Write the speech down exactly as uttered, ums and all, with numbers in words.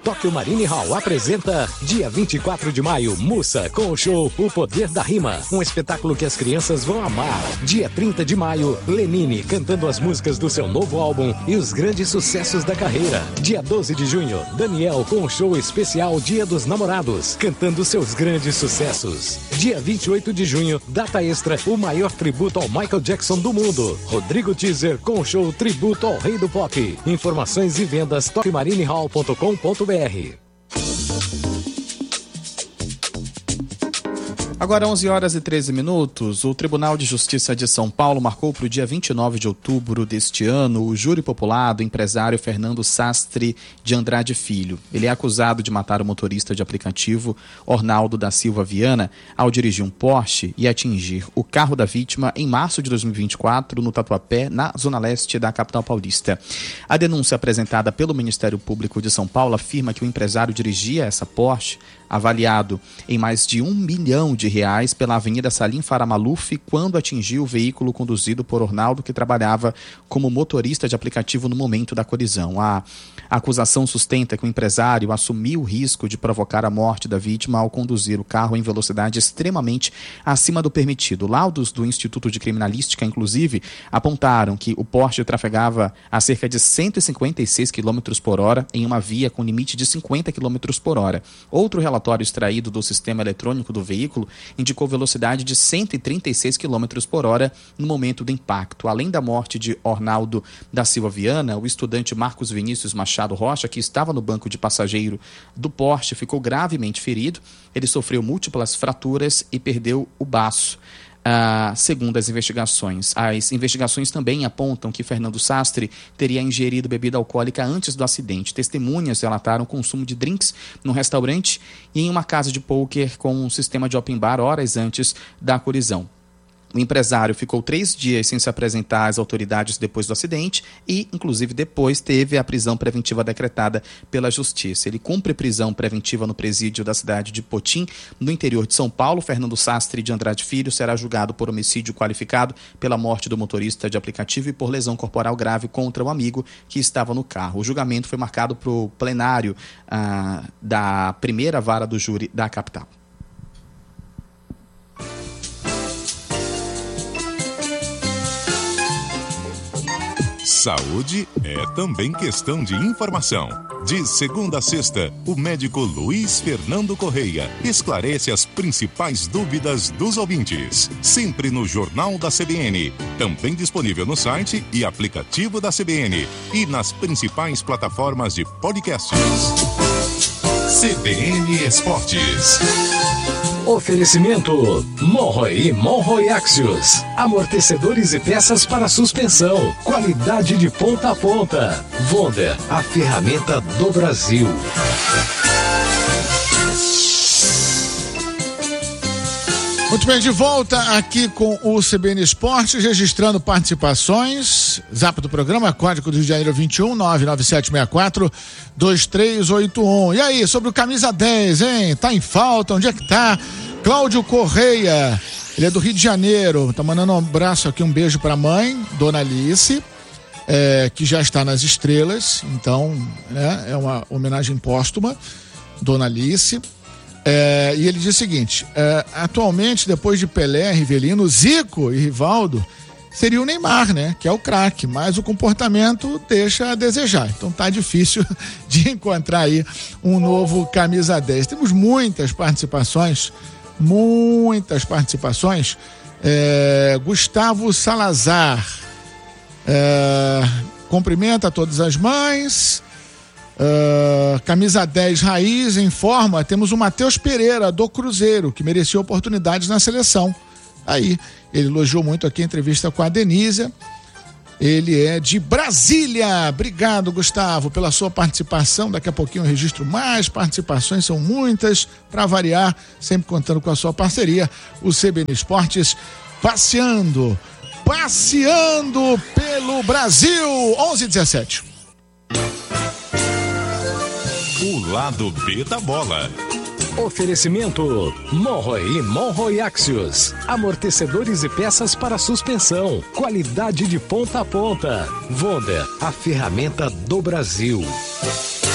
Tóquio Marine Hall apresenta dia vinte e quatro de maio, Mussa, com o show O Poder da Rima. Um espetáculo que as crianças vão amar. Dia trinta de maio, Lenine, cantando as músicas do seu novo álbum e os grandes sucessos da carreira. Dia doze de junho, Daniel com o show especial Dia dos Namorados, cantando seus grandes sucessos. Dia vinte e oito de junho, data extra, o maior tributo ao Michael Jackson do mundo. Rodrigo Teaser com o show Tributo ao Rei do Pop. Informações e vendas tóquio marine hall ponto com ponto br. Agora onze horas e treze minutos, o Tribunal de Justiça de São Paulo marcou para o dia vinte e nove de outubro deste ano o júri popular do empresário Fernando Sastre de Andrade Filho. Ele é acusado de matar o motorista de aplicativo Ornaldo da Silva Viana ao dirigir um Porsche e atingir o carro da vítima em março de dois mil e vinte e quatro no Tatuapé, na zona leste da capital paulista. A denúncia apresentada pelo Ministério Público de São Paulo afirma que o empresário dirigia essa Porsche, avaliado em mais de um milhão de reais, pela Avenida Salim Faramaluf, quando atingiu o veículo conduzido por Ornaldo, que trabalhava como motorista de aplicativo no momento da colisão. A acusação sustenta que o empresário assumiu o risco de provocar a morte da vítima ao conduzir o carro em velocidade extremamente acima do permitido. Laudos do Instituto de Criminalística, inclusive, apontaram que o Porsche trafegava a cerca de cento e cinquenta e seis quilômetros por hora em uma via com limite de cinquenta quilômetros por hora. Outro relatório relatório extraído do sistema eletrônico do veículo indicou velocidade de cento e trinta e seis quilômetros por hora no momento do impacto. Além da morte de Ornaldo da Silva Viana, o estudante Marcos Vinícius Machado Rocha, que estava no banco de passageiro do Porsche, ficou gravemente ferido. Ele sofreu múltiplas fraturas e perdeu o baço. Ah, segundo as investigações. As investigações também apontam que Fernando Sastre teria ingerido bebida alcoólica antes do acidente. Testemunhas relataram o consumo de drinks num restaurante e em uma casa de pôquer com um sistema de open bar horas antes da colisão. O empresário ficou três dias sem se apresentar às autoridades depois do acidente e, inclusive, depois teve a prisão preventiva decretada pela Justiça. Ele cumpre prisão preventiva no presídio da cidade de Potim, no interior de São Paulo. Fernando Sastre de Andrade Filho será julgado por homicídio qualificado pela morte do motorista de aplicativo e por lesão corporal grave contra o amigo que estava no carro. O julgamento foi marcado para o plenário ah, da primeira vara do júri da capital. Saúde é também questão de informação. De segunda a sexta, o médico Luiz Fernando Correia esclarece as principais dúvidas dos ouvintes. Sempre no Jornal da C B N. Também disponível no site e aplicativo da C B N. E nas principais plataformas de podcasts. C B N Esportes. Oferecimento Monroe e Monroe Axios. Amortecedores e peças para suspensão. Qualidade de ponta a ponta. Wonder, a ferramenta do Brasil. Muito bem, de volta aqui com o C B N Esportes, registrando participações. Zap do programa, código do Rio de Janeiro vinte e um, nove nove sete seis quatro, dois três oito um. E aí, sobre o camisa dez, hein? Tá em falta, onde é que tá? Cláudio Correia, ele é do Rio de Janeiro, tá mandando um abraço aqui, um beijo pra mãe, Dona Alice, é, que já está nas estrelas, então, né, é uma homenagem póstuma, Dona Alice. É, e ele diz o seguinte, é, atualmente, depois de Pelé, Rivelino, Zico e Rivaldo, seria o Neymar, né? Que é o craque, mas o comportamento deixa a desejar. Então tá difícil de encontrar aí um novo camisa dez. Temos muitas participações, muitas participações. É, Gustavo Salazar, é, cumprimenta todas as mães. Uh, camisa dez raiz em forma, temos o Matheus Pereira do Cruzeiro, que mereceu oportunidades na seleção. Aí, ele elogiou muito aqui a entrevista com a Denise. Ele é de Brasília. Obrigado, Gustavo, pela sua participação. Daqui a pouquinho eu registro mais participações, são muitas, para variar, sempre contando com a sua parceria. O C B N Esportes passeando, passeando pelo Brasil. onze e dezessete. O lado B da bola. Oferecimento Monroe e Monroe Axios. Amortecedores e peças para suspensão. Qualidade de ponta a ponta. Wonder, a ferramenta do Brasil.